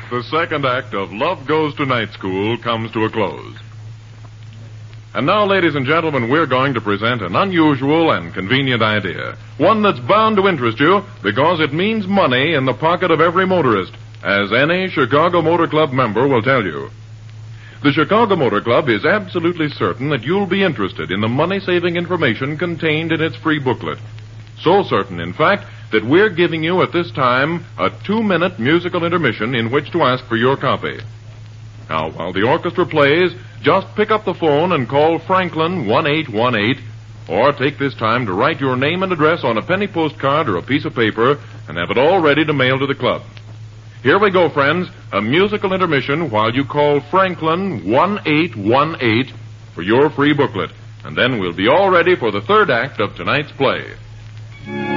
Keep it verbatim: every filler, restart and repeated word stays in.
the second act of Love Goes to Night School comes to a close. And now, ladies and gentlemen, we're going to present an unusual and convenient idea. One that's bound to interest you because it means money in the pocket of every motorist, as any Chicago Motor Club member will tell you. The Chicago Motor Club is absolutely certain that you'll be interested in the money-saving information contained in its free booklet. So certain, in fact, that we're giving you at this time a two-minute musical intermission in which to ask for your copy. Now, while the orchestra plays, just pick up the phone and call Franklin one eight one eight, or take this time to write your name and address on a penny postcard or a piece of paper and have it all ready to mail to the club. Here we go, friends, a musical intermission while you call Franklin one eight one eight for your free booklet, and then we'll be all ready for the third act of tonight's play.